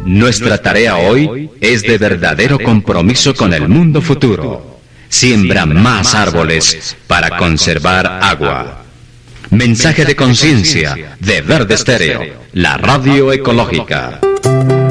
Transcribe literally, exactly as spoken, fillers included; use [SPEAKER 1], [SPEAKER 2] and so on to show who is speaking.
[SPEAKER 1] Nuestra tarea hoy es de verdadero compromiso con el mundo futuro. Siembra más árboles para conservar agua. Mensaje de conciencia de Verde Estéreo, la radio ecológica.